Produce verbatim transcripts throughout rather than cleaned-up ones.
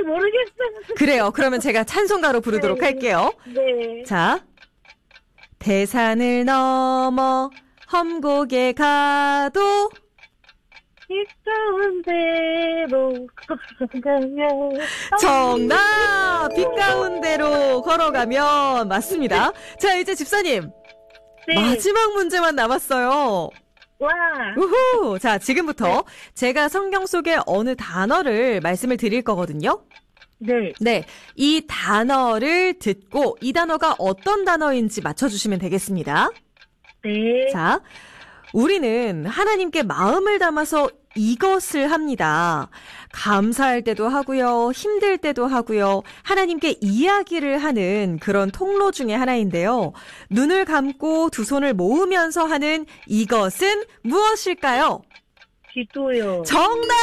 모르겠어요. 그래요. 그러면 제가 찬송가로 부르도록 네. 할게요. 네. 자, 대산을 넘어 험곡에 가도 빛 가운데로 걸어가면 정답! 빛 가운데로 걸어가면 맞습니다. 자, 이제 집사님. 네. 마지막 문제만 남았어요. 와. 우후! 자, 지금부터 제가 성경 속의 어느 단어를 말씀을 드릴 거거든요. 네. 네. 이 단어를 듣고 이 단어가 어떤 단어인지 맞춰주시면 되겠습니다. 네. 자, 우리는 하나님께 마음을 담아서 이것을 합니다. 감사할 때도 하고요. 힘들 때도 하고요. 하나님께 이야기를 하는 그런 통로 중에 하나인데요. 눈을 감고 두 손을 모으면서 하는 이것은 무엇일까요? 기도요. 정답!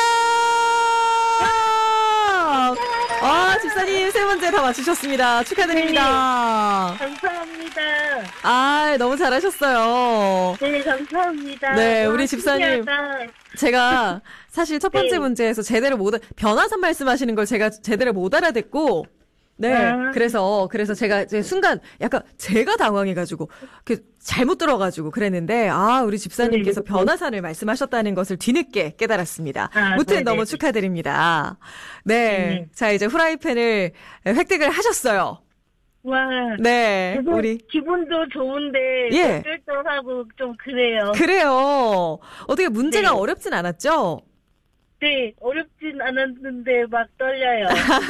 아, 집사님 세 문제 다 맞추셨습니다. 축하드립니다. 감사합니다. 아, 너무 잘하셨어요. 네, 감사합니다. 네, 와, 우리 집사님. 신기하다. 제가 사실 첫 번째 네. 문제에서 제대로 못, 알- 변화산 말씀하시는 걸 제가 제대로 못 알아듣고, 네. 아. 그래서, 그래서 제가 이제 순간 약간 제가 당황해가지고, 그 잘못 들어가지고 그랬는데, 아, 우리 집사님께서 네. 변화산을 말씀하셨다는 것을 뒤늦게 깨달았습니다. 아, 무튼 네네. 너무 축하드립니다. 네. 네. 자, 이제 후라이팬을 획득을 하셨어요. 와. 네. 기분, 우리. 기분도 좋은데 예. 어쩔떨하고 좀 그래요. 그래요. 어떻게 문제가 네. 어렵진 않았죠? 네, 어렵진 않았는데 막 떨려요.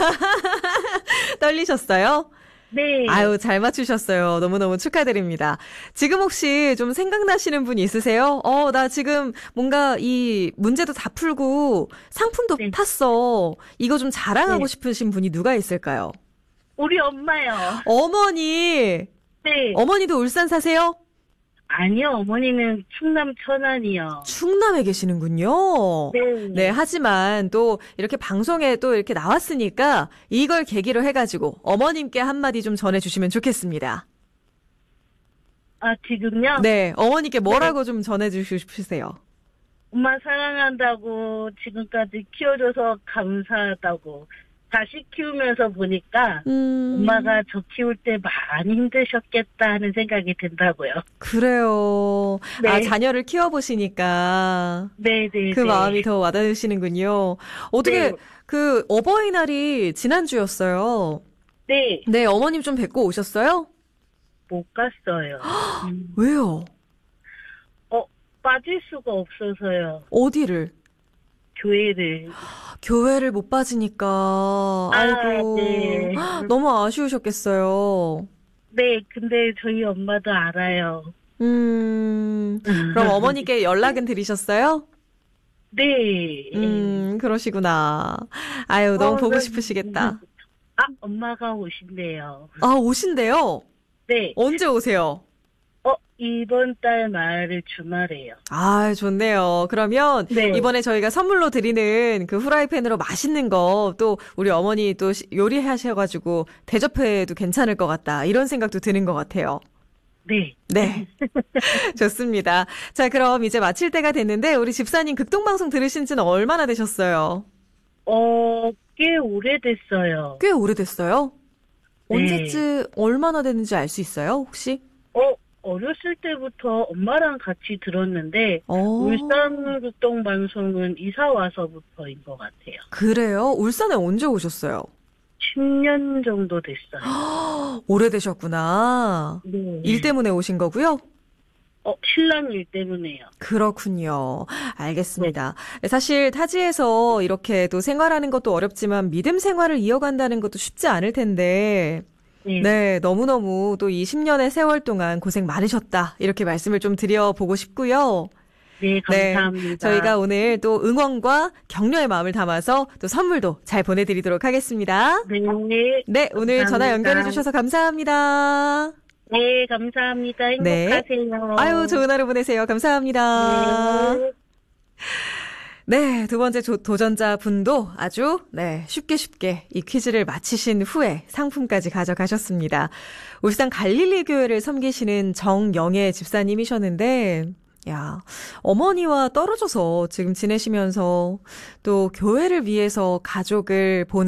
떨리셨어요? 네. 아유, 잘 맞추셨어요. 너무너무 축하드립니다. 지금 혹시 좀 생각나시는 분 있으세요? 어, 나 지금 뭔가 이 문제도 다 풀고 상품도 네. 탔어. 이거 좀 자랑하고 네. 싶으신 분이 누가 있을까요? 우리 엄마요. 어머니. 네. 어머니도 울산 사세요? 아니요, 어머니는 충남 천안이요. 충남에 계시는군요. 네. 네, 하지만 또 이렇게 방송에 또 이렇게 나왔으니까 이걸 계기로 해가지고 어머님께 한마디 좀 전해주시면 좋겠습니다. 아, 지금요? 네, 어머니께 뭐라고 좀 전해주시고 싶으세요? 엄마 사랑한다고 지금까지 키워줘서 감사하다고. 자식 키우면서 보니까 음, 엄마가 저 키울 때 많이 힘드셨겠다 하는 생각이 든다고요. 그래요. 네. 아, 자녀를 키워보시니까 네네. 그 마음이 더 와닿으시는군요. 어떻게 네. 그 어버이날이 지난주였어요. 네, 네, 어머님 좀 뵙고 오셨어요? 못 갔어요. 음. 왜요? 어, 빠질 수가 없어서요. 어디를? 교회를. 교회를 못 빠지니까 아이고 네. 너무 아쉬우셨겠어요. 네, 근데 저희 엄마도 알아요. 음, 그럼 어머니께 연락은 드리셨어요? 네. 음, 그러시구나. 아유, 너무 어, 보고 네. 싶으시겠다. 아, 엄마가 오신대요. 아, 오신대요? 네. 언제 오세요? 어, 이번 달 말 주말에요. 아, 좋네요. 그러면 네. 이번에 저희가 선물로 드리는 그 후라이팬으로 맛있는 거 또 우리 어머니 또 시- 요리하셔가지고 대접해도 괜찮을 것 같다. 이런 생각도 드는 것 같아요. 네. 네. 좋습니다. 자, 그럼 이제 마칠 때가 됐는데 우리 집사님 극동방송 들으신 지는 얼마나 되셨어요? 어, 꽤 오래됐어요. 꽤 오래됐어요? 네. 언제쯤 얼마나 됐는지 알 수 있어요, 혹시? 어, 어렸을 때부터 엄마랑 같이 들었는데, 어, 울산 극동 방송은 이사 와서부터인 것 같아요. 그래요? 울산에 언제 오셨어요? 십 년 정도 됐어요. 오래되셨구나. 네. 일 때문에 오신 거고요? 어, 신랑 일 때문에요. 그렇군요. 알겠습니다. 사실 타지에서 이렇게 또 생활하는 것도 어렵지만 믿음 생활을 이어간다는 것도 쉽지 않을 텐데, 네. 네, 너무너무 또 이 십 년의 세월 동안 고생 많으셨다. 이렇게 말씀을 좀 드려보고 싶고요. 네, 감사합니다. 네, 저희가 오늘 또 응원과 격려의 마음을 담아서 또 선물도 잘 보내드리도록 하겠습니다. 네. 네, 오늘 전화 감사합니다. 연결해 주셔서 감사합니다. 네, 감사합니다. 행복하세요. 아유, 좋은 하루 보내세요. 감사합니다. 네. 네, 두 번째 조- 도전자 분도 아주 네, 쉽게 쉽게 이 퀴즈를 마치신 후에 상품까지 가져가셨습니다. 울산 갈릴리 교회를 섬기시는 정영애 집사님이셨는데, 야, 어머니와 떨어져서 지금 지내시면서 또 교회를 위해서 가족을 보는